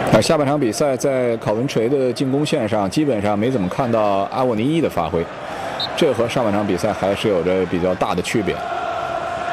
下半场比赛在考文垂的进攻线上，基本上没怎么看到阿沃尼伊的发挥，这和上半场比赛还是有着比较大的区别。